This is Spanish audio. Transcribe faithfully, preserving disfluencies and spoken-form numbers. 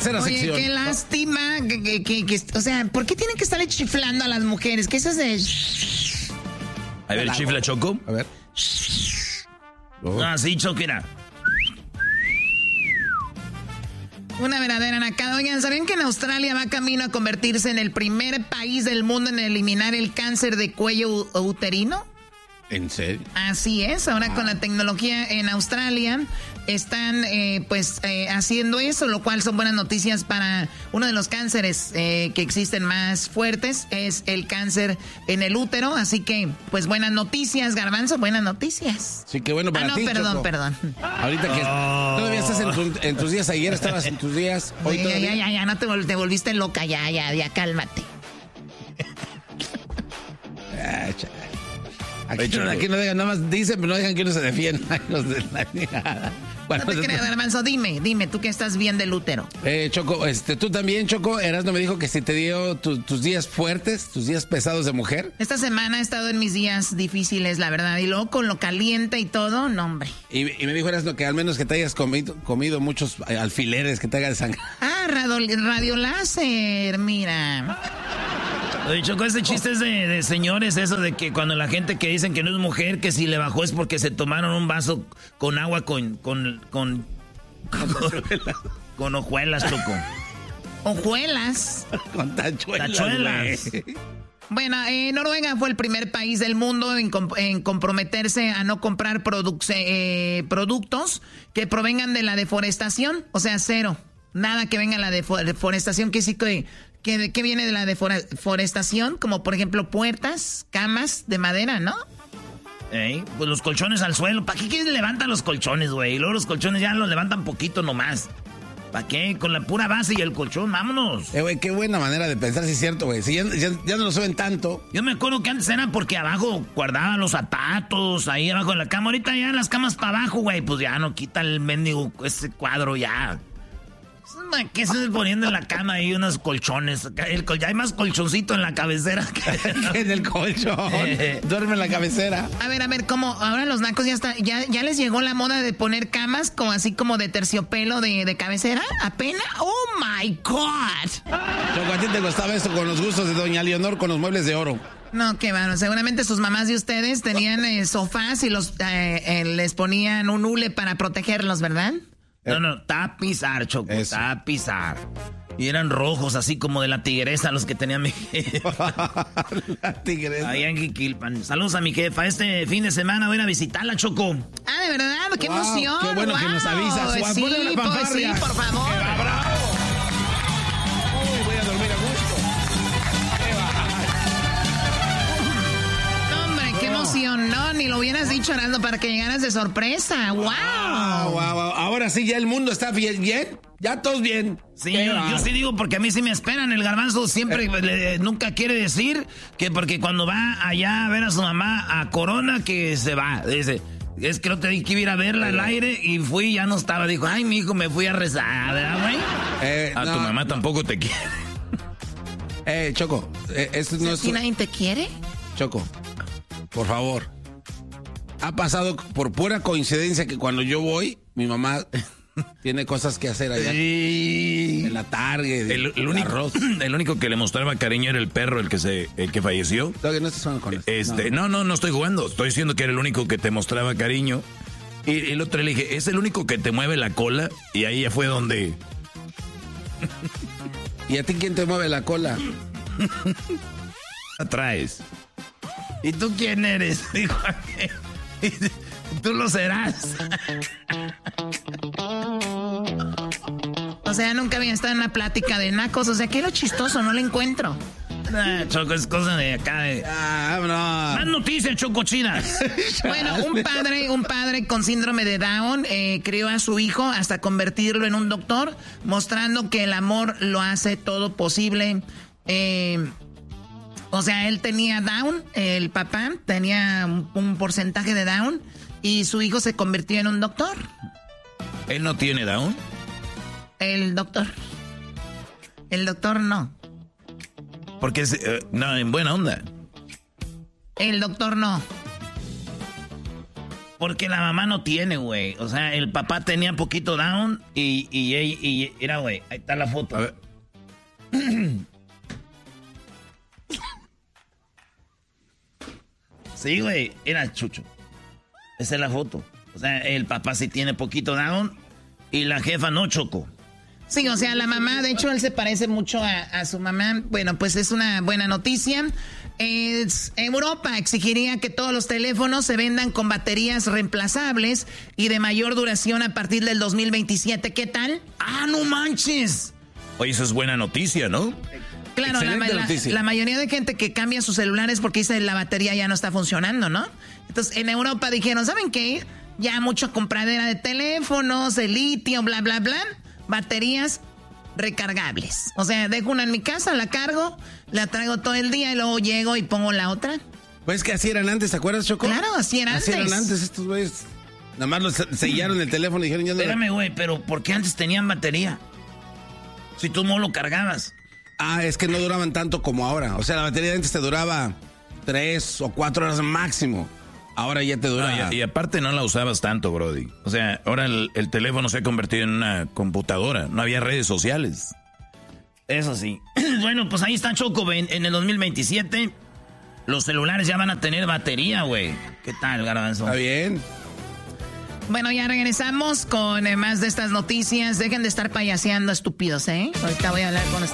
tercera Oye, sección. Qué lástima. Que, que, que, que, o sea, ¿por qué tienen que estarle chiflando a las mujeres? ¿Qué es eso de...? A ver, chifla, Choco. A ver. Oh. Ah, sí, Choco, mira. Una verdadera nacada. Oigan, ¿sabían que en Australia va camino a convertirse en el primer país del mundo en eliminar el cáncer de cuello uterino? ¿En serio? Así es, ahora ah. con la tecnología en Australia están eh, pues eh, haciendo eso, lo cual son buenas noticias para uno de los cánceres eh, que existen más fuertes, es el cáncer en el útero, así que pues buenas noticias, Garbanzo, buenas noticias. Sí, qué bueno para ah, no, ti, perdón, Choco. perdón. Ahorita que oh. todavía estás en, tu, en tus días, ayer estabas en tus días, hoy ya, todavía. Ya, ya, ya, no te, vol- te volviste loca, ya, ya, ya, cálmate. ah, Aquí, no, aquí no dejan, nada más dicen, pero no dejan que uno se defienda. Los de la... bueno, no te creas, Garbanzo, dime, dime, tú que estás bien del útero. Eh, Choco, este, tú también, Choco, Erasmo me dijo que si te dio tu, tus días fuertes, tus días pesados de mujer. Esta semana he estado en mis días difíciles, la verdad, y luego con lo caliente y todo, no, hombre. Y, y me dijo Erasmo que al menos que te hayas comido, comido muchos alfileres que te hagan sangrar. Ah, radio, radio láser, mira. Oye, Choco, ese chiste es de, de señores, eso de que cuando la gente que dicen que no es mujer, que si le bajó es porque se tomaron un vaso con agua con... con, con, con, con hojuelas, Choco. ¿Hojuelas? Con tachuelas. Tachuelas. Bueno, eh, Noruega fue el primer país del mundo en, comp- en comprometerse a no comprar produc- eh, productos que provengan de la deforestación, o sea, cero. Nada que venga de la defo- deforestación, que sí que... ¿Qué, ¿Qué viene de la deforestación? Como por ejemplo puertas, camas de madera, ¿no? ¿Eh? Pues los colchones al suelo. ¿Para qué quieren levantar los colchones, güey? Y luego los colchones ya los levantan poquito nomás. ¿Para qué? Con la pura base y el colchón, vámonos. Eh, güey, qué buena manera de pensar, si es cierto, güey. Si ya, ya, ya no lo suben tanto. Yo me acuerdo que antes era porque abajo guardaban los zapatos, ahí abajo de la cama. Ahorita ya las camas para abajo, güey. Pues ya no quita el mendigo, ese cuadro ya. ¿Qué se poniendo en la cama ahí unos colchones? El, ya hay más colchoncito en la cabecera que en el colchón. Duerme en la cabecera. A ver, a ver, ¿cómo? Ahora los nacos ya está, ya, ya les llegó la moda de poner camas como así como de terciopelo de, de cabecera. ¿Apenas? ¡Oh, my God! Choco, a ti te gustaba esto con los gustos de doña Leonor con los muebles de oro. No, qué bueno. Seguramente sus mamás de ustedes tenían eh, sofás y los eh, eh, les ponían un hule para protegerlos, ¿verdad? No, no, tapizar, Choco, Eso. tapizar. Y eran rojos, así como de la tigresa, los que tenía mi jefa. La tigresa. Ahí en Jiquilpan. Saludos a mi jefa. Este fin de semana voy a ir a visitarla, Choco. Ah, de verdad, qué Wow, emoción. qué bueno que wow. nos avisas, Juan. Sí, Ponle una pues, fanfarria. sí, por favor. ¡Qué va, bravo! Uy, voy a dormir a gusto. ¡Qué va! Hombre, qué emoción, ¿no? Ni lo hubieras dicho, Arando, para que llegaras de sorpresa. ¡Wow! Wow, wow, wow. Ahora sí, ya el mundo está bien, bien. Ya todos bien. Sí, yo, yo sí digo porque a mí sí me esperan. El Garbanzo siempre le, nunca quiere decir que porque cuando va allá a ver a su mamá a Corona que se va. Dice, es que no te dije que iba a ir a verla al aire y fui y ya no estaba. Dijo, ay, mi hijo, me fui a rezar, ¿verdad, güey? Eh, a no, tu mamá tampoco te quiere. Eh, Choco, eh, esto no es... ¿Y nadie te quiere? Choco, por favor. Ha pasado por pura coincidencia que cuando yo voy, mi mamá tiene cosas que hacer allá. Sí. En la Target. El, el, el único, arroz. el único que le mostraba cariño era el perro, el que se, el que falleció. No, no estás jugando con esto. Este, no. no, no, no estoy jugando. Estoy diciendo que era el único que te mostraba cariño. Y, y el otro le dije, es el único que te mueve la cola. Y ahí ya fue donde... ¿Y a ti quién te mueve la cola? Atraes. ¿Y tú quién eres? Dijo, tú lo serás. O sea, nunca había estado en una plática de nacos. O sea, ¿qué es lo chistoso? No lo encuentro. Ah, Choco, es cosa de acá de... Ah, no. Más noticias, chocochinas. Bueno, un padre, un padre con síndrome de Down eh, crió a su hijo hasta convertirlo en un doctor, mostrando que el amor lo hace todo posible. Eh, o sea, él tenía Down, el papá tenía un, un porcentaje de Down y su hijo se convirtió en un doctor. ¿Él no tiene Down? El doctor. El doctor no. Porque es... Uh, no, en buena onda. El doctor no. Porque la mamá no tiene, güey. O sea, el papá tenía poquito down y, y, y, y mira, güey, ahí está la foto. A ver. Sí, güey, era Chucho. Esa es la foto. O sea, el papá sí tiene poquito down y la jefa no, Choco. Sí, o sea, la mamá, de hecho, él se parece mucho a, a su mamá. Bueno, pues es una buena noticia. Es, Europa exigiría que todos los teléfonos se vendan con baterías reemplazables y de mayor duración a partir del dos mil veintisiete. ¿Qué tal? ¡Ah, no manches! Oye, eso es buena noticia, ¿no? Claro, la, la, la mayoría de gente que cambia sus celulares porque dice la batería ya no está funcionando, ¿no? Entonces, en Europa dijeron, ¿saben qué? Ya mucha compradera de teléfonos, de litio, bla, bla, bla. Baterías recargables. O sea, dejo una en mi casa, la cargo, la traigo todo el día y luego llego y pongo la otra. Pues que así eran antes, ¿te acuerdas, Choco? Claro, así eran así antes. Así eran antes estos güeyes. Nada más los sellaron el teléfono y dijeron ya no. Espérame, güey, pero ¿por qué antes tenían batería? Si tú no lo cargabas. Ah, es que no duraban tanto como ahora. O sea, la batería de antes te duraba tres o cuatro horas máximo. Ahora ya te dura. No, y, y aparte no la usabas tanto, Brody. O sea, ahora el, el teléfono se ha convertido en una computadora. No había redes sociales. Eso sí. Bueno, pues ahí está Choco. En, en el dos mil veintisiete los celulares ya van a tener batería, güey. ¿Qué tal, Garbanzo? Está bien. Bueno, ya regresamos con eh, más de estas noticias. Dejen de estar payaseando, estúpidos, ¿eh? Ahorita voy a hablar con ustedes.